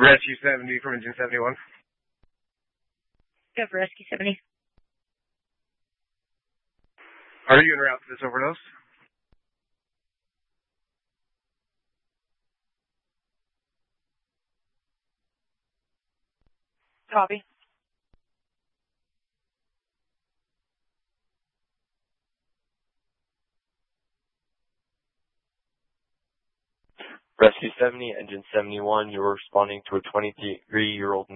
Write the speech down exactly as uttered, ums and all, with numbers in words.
Rescue seventy from engine seventy-one. Go for Rescue seventy. Are you en route to this overdose? Copy. Rescue seventy, engine seventy-one, you're responding to a twenty-three-year-old